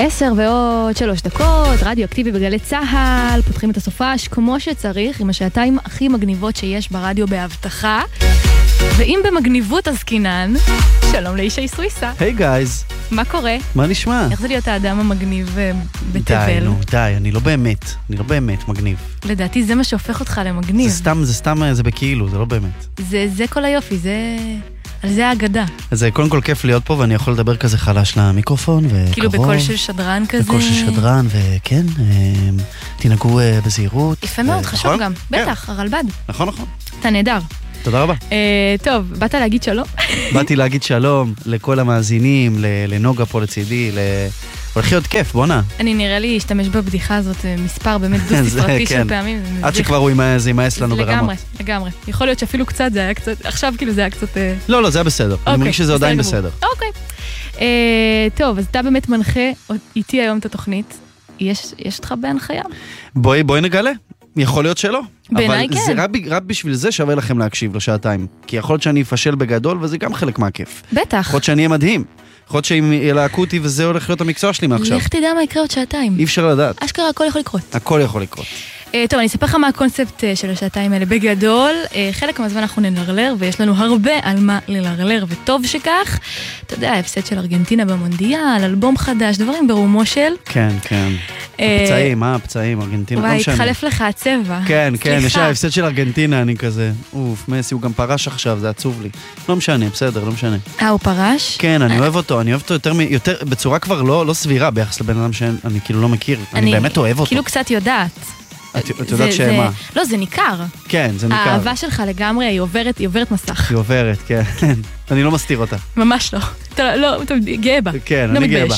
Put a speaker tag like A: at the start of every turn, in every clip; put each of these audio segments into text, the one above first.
A: 10:03, רדיו אקטיבי בגלי צהל, פותחים את הסופש כמו שצריך, עם השעתיים הכי מגניבות שיש ברדיו בהבטחה, ואם במגניבות עסקינן, שלום לאישי סוויסה.
B: היי גייז.
A: מה קורה?
B: מה נשמע?
A: איך זה להיות האדם המגניב בתבל?
B: די, נו, די, אני לא באמת מגניב.
A: לדעתי זה מה שהופך אותך למגניב.
B: זה סתם, זה בכאילו, זה לא באמת.
A: זה כל היופי, על זה האגדה.
B: אז קודם כל כיף להיות פה, ואני יכול לדבר כזה חלש למיקרופון, וקרוב.
A: כאילו בקול של שדרן כזה.
B: בקול של שדרן, וכן, תנהגו בזהירות.
A: יפה מאוד, חשוב גם. בטח, הרלב"ד.
B: נכון.
A: אתה נהדר.
B: תודה רבה.
A: טוב, באת להגיד שלום?
B: באתי להגיד שלום לכל המאזינים, לנוגה פה לצידי, הולך להיות כיף, בוא נע.
A: אני נראה לי אשתמש בבדיחה הזאת מספר באמת דו-ספרתי של פעמים.
B: עד שכבר זה יימאס לנו ברמות.
A: לגמרי. יכול להיות שאפילו קצת זה היה קצת, עכשיו כאילו זה היה קצת...
B: לא, זה היה בסדר. אני מרגיש שזה עדיין בסדר.
A: אוקיי. טוב, אז אתה באמת מנחה איתי היום את התוכנית. יש אותך בהנחיה?
B: בואי נגלה. יכול להיות שלא.
A: בעיניי כן.
B: אבל רק בשביל זה שווה לכם להקשיב לשעתיים. כי יכול להיות שאני אפשל בגדול, וזה גם חלק מהכיף.
A: בטח.
B: יכול להיות שאני אהיה מדהים. יכול להיות שאם ילהקו אותי וזה הולך להיות המקצוע שלי מעכשיו.
A: לך תדע מה יקרה עוד שעתיים.
B: אי אפשר לדעת.
A: אשכרה, הכל יכול לקרות.
B: הכל יכול לקרות.
A: טוב, אני אספר לך מה הקונספט של השעתיים האלה. בגדול, חלק מהזמן אנחנו נלרלר, ויש לנו הרבה על מה ללרלר, וטוב שכך. אתה יודע, ההפסד של ארגנטינה במונדיאל, אלבום חדש, דברים ברומו של.
B: כן. הפצעים, ארגנטינה, לא משנה.
A: התחלף לך הצבע.
B: כן, יש ההפסד של ארגנטינה, אני כזה, מסי, הוא גם פרש עכשיו, זה עצוב לי. לא משנה, בסדר, לא משנה.
A: הוא פרש?
B: כן, אני אוהב אותו יותר, בצורה כבר לא סבירה, ביחס לבן אדם שאני כאילו לא מכיר, אני באמת אוהב אותו.
A: כאילו קצת יודעת.
B: את יודעת שמה?
A: לא, זה ניכר.
B: כן, זה ניכר.
A: האהבה שלך לגמרי, היא עוברת מסך.
B: היא עוברת, כן. אני לא מסתיר אותה.
A: ממש לא. אתה גאה בה.
B: כן, אני גאה בה.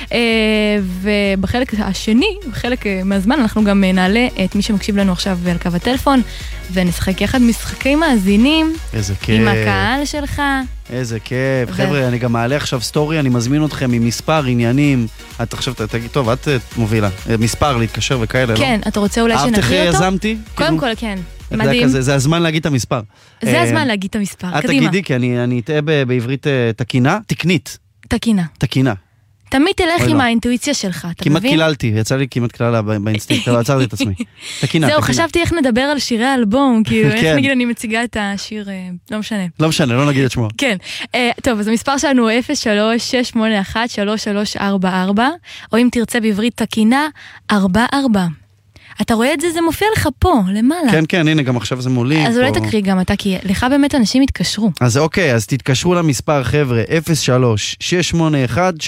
A: ובחלק השני, בחלק מהזמן, אנחנו גם נעלה את מי שמקשיב לנו עכשיו על קו הטלפון, ונשחק יחד משחקי מאזינים.
B: איזה כיף.
A: עם הקהל שלך.
B: איזה כיף. חבר'ה, אני גם מעלה עכשיו סטורי, אני מזמין אתכם עם מספר עניינים. את עכשיו, תגיד, טוב, את מובילה. מספר להתקשר וכאלה, לא?
A: כן, אתה רוצה אולי שנקריא אותו?
B: אהבת יזמתי?
A: קודם כל, כן. מדהים.
B: זה הזמן להגיד את המספר.
A: זה הזמן להגיד את המספר, קדימה.
B: את תגידי, כי אני אטעה בעברית תקינה, תקנית. תקינה.
A: תמיד תלך עם האינטואיציה שלך, אתה מבין?
B: כמעט קיללתי, יצא לי כמעט קללה באינסטינקט, אבל עצרתי את עצמי. תקינה.
A: זהו, חשבתי איך נדבר על שירי האלבום, כאילו, איך נגיד אני מציגה את השיר, לא משנה.
B: לא משנה, לא נגיד את שמו.
A: כן. טוב, אז המספר שלנו הוא 03-681-3344, או אם תרצה בעברית תקינה, 44. אתה רואה את זה? זה מופיע לך פה, למעלה.
B: כן, הנה, גם עכשיו זה מולי.
A: אז אולי תקריא גם אתה, כי לך באמת אנשים התקשרו.
B: אז אוקיי, אז תתקשרו למספר, חבר'ה, 03-681-3344.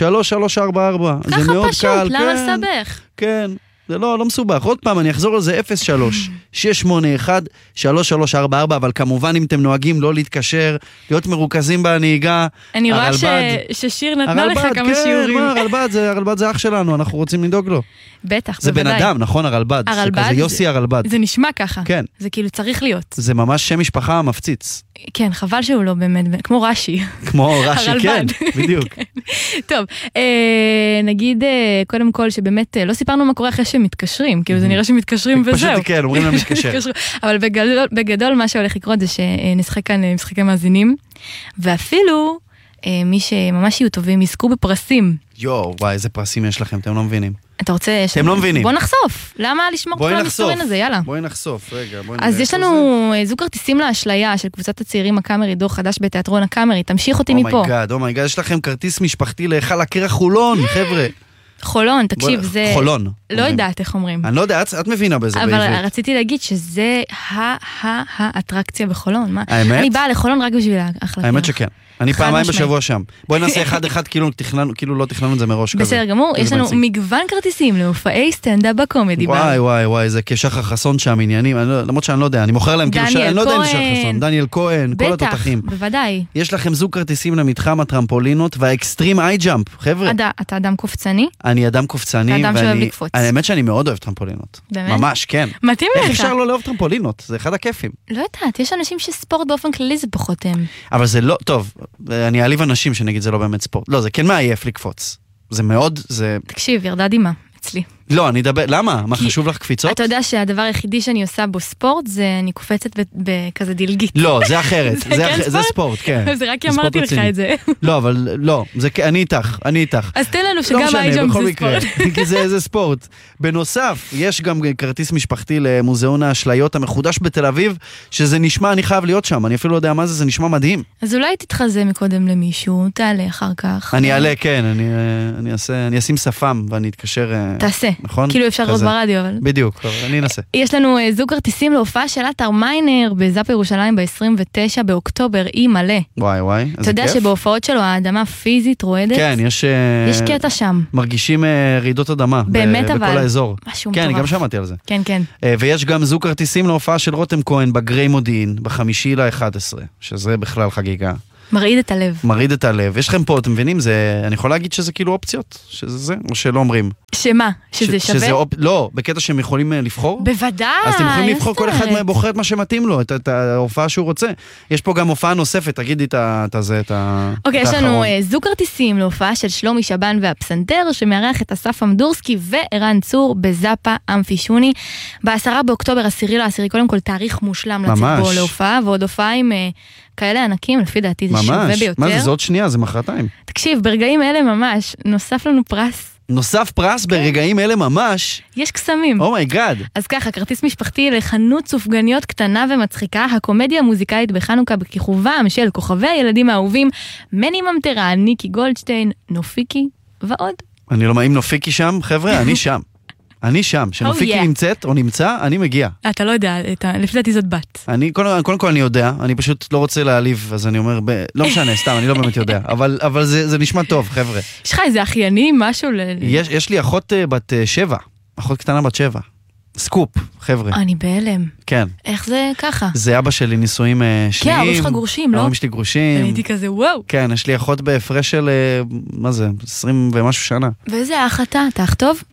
A: ככה פשוט, למה לסבך?
B: כן, זה לא מסובך. עוד פעם, אני אחזור על זה, 03-681-3344, אבל כמובן אם אתם נוהגים לא להתקשר, להיות מרוכזים בנהיגה.
A: אני רואה ששיר נתנה לך כמה שיעורים.
B: כן, הרלב"ד זה אח שלנו, אנחנו רוצים לדאוג לו.
A: בטח,
B: זה בוודאי. זה בן אדם, נכון, הרלב"ד?
A: הרלב"ד.
B: זה יוסי הרלב"ד.
A: זה נשמע ככה.
B: כן.
A: זה כאילו צריך להיות.
B: זה ממש שם משפחה מפציץ.
A: כן, חבל שהוא לא באמת, כמו רש"י.
B: כמו רש"י, כן, בדיוק.
A: טוב, נגיד קודם כל שבאמת לא סיפרנו מה קורה אחרי שמתקשרים, כאילו זה נראה שמתקשרים וזהו.
B: פשוט כן, אומרים להם מתקשר.
A: אבל בגדול מה שהולך לקרות זה שנשחק כאן משחקי מאזינים, ואפילו מי שממש יהיו טובים יזכו בפרסים.
B: וואי, איזה פרסים יש לכם, אתם לא מבינים.
A: אתה רוצה...
B: אתם לא מבינים.
A: בוא נחשוף. למה לשמור כל המסתורין הזה? יאללה.
B: בואי נחשוף, רגע.
A: אז יש לנו זוג כרטיסים לאשליה של קבוצת הצעירים הקאמרי, דור חדש בתיאטרון הקאמרי. תמשיך אותי מפה.
B: אומייגאד, יש לכם כרטיס משפחתי להיכל הקרח חולון, חבר'ה.
A: חולון, תקשיב, זה...
B: חולון.
A: לא יודעת איך אומרים.
B: אני לא יודע, את מבינה בזה בעברית.
A: אבל רציתי להגיד שזה האטרקציה בחולון.
B: האמת?
A: אני באה לחולון רק בשביל ההחלטה.
B: האמת שכן. אני פעמיים בשבוע שם. בואי נעשה אחד כאילו לא תכננו את זה מראש כזה.
A: בסדר גמור, יש לנו מגוון כרטיסים להופעי סטנדאפ בקומדי.
B: וואי, זה כשחר חסון שם עניינים, למרות שאני לא יודע, אני מוכר להם כאילו שאני לא יודע אם זה שחר חסון, דניאל כהן, כל התותחים.
A: בטח, בוודאי.
B: יש לכם זוג כרטיסים למתחם הטרמפולינות והאקסטרים איי ג'אמפ, חבר'ה.
A: אתה אדם קופצני?
B: אני אדם קופצני.
A: אתה אדם שאוהב לקפוץ.
B: האמת שאני מאוד אוהב טרמפולינות.
A: באמת?
B: ממש, כן.
A: מתאים לך.
B: איך אפשר לא לאהוב טרמפולינות? זה אחד הכיפים.
A: לא יודעת, יש אנשים שספורט באופן כללי זה פחות הם.
B: אבל זה לא, טוב, אני אעליב אנשים שנגיד זה לא באמת ספורט. לא, זה כן מעייף לקפוץ. זה מאוד, זה...
A: תקשיב, ירדה דימה, אצלי.
B: לא, אני אדבר, למה? מה חשוב לך קפיצות?
A: אתה יודע שהדבר היחידי שאני עושה בו ספורט, זה אני קופצת בכזה דילגית.
B: לא, זה אחרת, זה ספורט, כן.
A: זה רק אמרתי לך את זה.
B: לא, אבל לא, אני איתך.
A: אז תן לנו שגם האי-ג'אמפ זה ספורט.
B: כי זה ספורט. בנוסף, יש גם כרטיס משפחתי למוזיאון האשליות המחודש בתל אביב, שזה נשמע, אני חייב להיות שם, אני אפילו לא יודע מה זה, זה נשמע מדהים.
A: אז אולי תתחזה מקודם למישהו, תעלה אחר כך.
B: אני אעלה, כן, אני אשים שפם ואני אתקשר.
A: תעשה,
B: נכון?
A: כאילו אפשר לראות ברדיו, אבל...
B: בדיוק, אני אנסה.
A: יש לנו זוג כרטיסים להופעה של עטר מיינר בזאפ ירושלים ב-29 באוקטובר, אי מלא.
B: וואי, איזה כיף.
A: אתה יודע שבהופעות שלו האדמה פיזית רועדת?
B: כן, יש
A: קטע שם.
B: מרגישים רעידות אדמה.
A: באמת אבל.
B: בכל האזור.
A: משהו מטורף.
B: כן, אני גם שמעתי על זה.
A: כן.
B: ויש גם זוג כרטיסים להופעה של רותם כהן בגרי מודיעין, ב5/11, שזה בכלל חגיגה. מרעיד את הלב. יש לכם פה, אתם מבינים? אני יכול להגיד שזה כאילו אופציות? שזה זה? או שלא אומרים?
A: שמה? שזה שווה?
B: לא, בקטע שהם יכולים לבחור?
A: בוודאי.
B: אז אתם יכולים לבחור, כל אחד בוחר את מה שמתאים לו, את ההופעה שהוא רוצה. יש פה גם הופעה נוספת, תגידי את זה, את האחרון.
A: אוקיי, יש לנו זוג כרטיסים להופעה של שלומי שבן והפסנתר, שמארח את אסף אמדורסקי וערן צור בזאפה אמפי שוני. ב10 באוקטובר, 10/10, קודם כל תאריך מושלם לצאת בו להופעה, ועוד הופעה עם כאלה ענקים, לפי דעתי זה שווה ביותר.
B: מה זה עוד שנייה, זה מחרתיים.
A: תקשיב, ברגעים אלה ממש, נוסף לנו פרס.
B: נוסף פרס ברגעים אלה ממש?
A: יש קסמים.
B: אומייגאד.
A: אז ככה, כרטיס משפחתי לחנות סופגניות קטנה ומצחיקה, הקומדיה המוזיקלית בחנוכה בכיכובם של כוכבי הילדים האהובים, מני ממטרה, ניקי גולדשטיין, נופיקי ועוד.
B: אני לא מאמין נופיקי שם, חבר'ה, אני שם. שנופיקי נמצאת או נמצא, אני מגיע.
A: אתה לא יודע, לפי דעתי זאת בת.
B: קודם כל אני יודע, אני פשוט לא רוצה להעליב, אז אני אומר, לא משנה, סתם, אני לא באמת יודע. אבל זה נשמע טוב, חבר'ה.
A: יש לך איזה אחייני, משהו?
B: יש לי אחות בת 7, אחות קטנה בת 7. סקופ, חבר'ה.
A: אני בהלם.
B: כן.
A: איך זה ככה?
B: זה אבא שלי נישואים שניים.
A: כן, ההורים שלך גרושים, לא?
B: ההורים שלי גרושים.
A: הייתי כזה, וואו.
B: כן, יש לי אחות בהפרש של, מה זה, 20 ומשהו שנה.
A: ואיזה אח אתה? אתה אח טוב?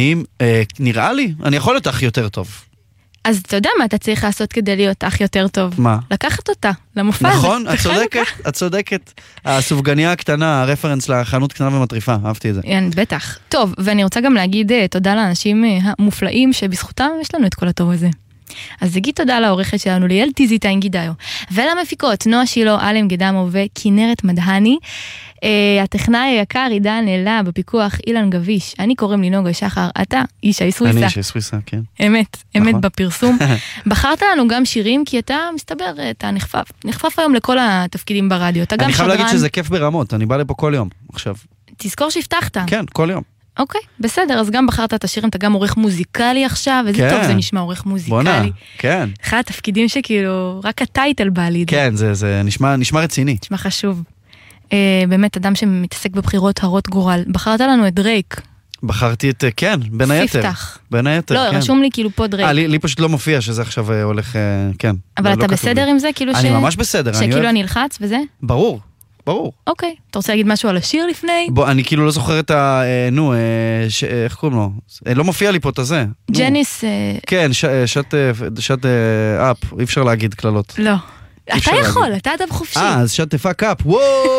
B: נראה לי, אני יכול להיות אח יותר טוב.
A: אז אתה יודע מה אתה צריך לעשות כדי להיות אח יותר טוב?
B: מה?
A: לקחת אותה, למופע הזה.
B: נכון, את צודקת. הסופגניה הקטנה, הרפרנס לחנות קטנה ומטריפה, אהבתי את זה.
A: בטח. טוב, ואני רוצה גם להגיד תודה לאנשים המופלאים שבזכותם יש לנו את כל הטוב הזה. אז אגיד תודה לעורכת שלנו ליאל טיזיטיין גידיו, ולמפיקות נועה שילו, אלם גדמו וכינרת מדהני. הטכנאי היקר עידן אלה, בפיקוח אילן גביש, אני קוראים לי נוגה שחר, אתה ישי סוויסה.
B: אני ישי סוויסה, כן.
A: אמת בפרסום. בחרת לנו גם שירים, כי אתה מסתבר, אתה נחפף היום לכל התפקידים ברדיו.
B: אני חייב להגיד שזה כיף ברמות, אני בא לפה כל יום, עכשיו.
A: תזכור שהבטחת.
B: כן, כל יום.
A: אוקיי, בסדר, אז גם בחרת את השירים, אתה גם עורך מוזיקלי עכשיו, איזה טוב זה נשמע עורך מוזיקלי.
B: בונה, כן.
A: אחד התפקידים שכאילו, רק הטייטל בא לי.
B: כן, זה נשמע רציני.
A: נשמע חשוב. באמת, אדם שמתעסק בבחירות הרות גורל. בחרת לנו את דרייק.
B: בחרתי את, כן, בין היתר.
A: ספתח.
B: בין היתר,
A: כן. לא, רשום לי כאילו פה דרייק.
B: לי פשוט לא מופיע שזה עכשיו הולך, כן.
A: אבל אתה בסדר עם זה? כאילו
B: אני ממש בסדר.
A: שכאילו אני אלחץ וזה?
B: ברור.
A: אוקיי. אתה רוצה להגיד משהו על השיר לפני?
B: אני כאילו לא זוכר את איך קוראים לו? לא מופיע לי פה את הזה.
A: ג'ניס...
B: כן, שט אפ, אי אפשר להגיד כללות.
A: לא. אתה יכול, אתה אדם חופשי.
B: אז שט אפ אפ, וואו!